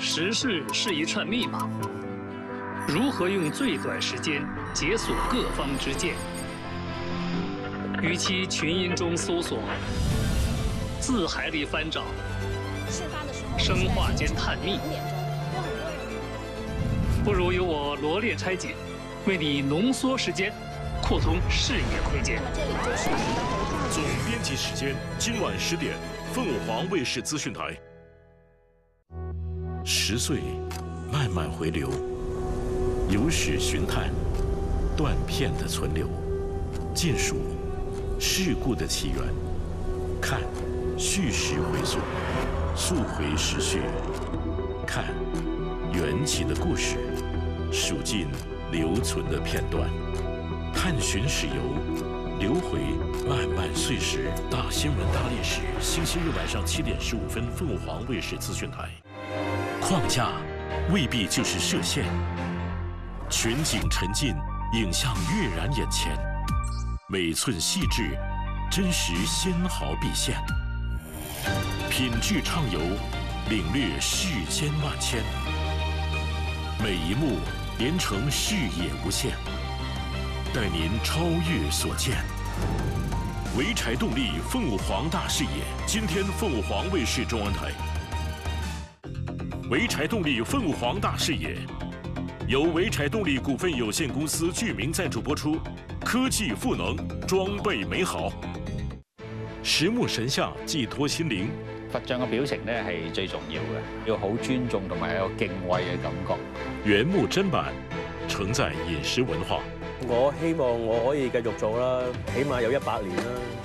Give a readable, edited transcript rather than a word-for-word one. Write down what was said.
时事是一串密码，如何用最短时间解锁各方之见？与其群音中搜索，字海里翻找， 事发的时候， 生化间探秘， 2点钟，有很多人。 不如由我罗列拆解，为你浓缩时间，扩通视野空间。 那么这里就是总编辑时间，今晚10点，凤凰卫视资讯台。10岁，慢慢回流，有史寻探，断片的存留，尽数事故的起源，看叙事回溯，溯回时序，看缘起的故事，数尽留存的片段，探寻史游，流回漫漫岁时。大新闻大历史，星期日晚上7点15分，凤凰卫视资讯台。框架未必就是射线，全景沉浸，影像跃然眼前，每寸细致，真实纤毫毕现，品质畅游，领略世间万千，每一幕连成视野无限，带您超越所见。潍柴动力凤凰大视野，今天凤凰卫视中文台。潍柴动力凤凰大视野，由潍柴动力股份有限公司具名赞助播出。科技赋能，裝备美好。实木神像寄託心靈。 佛像嘅表情咧係最重要嘅，要好尊重同埋有敬畏嘅感覺。 原木砧板，承載飲食文化。 我希望我可以繼續做啦，起碼有100年啦。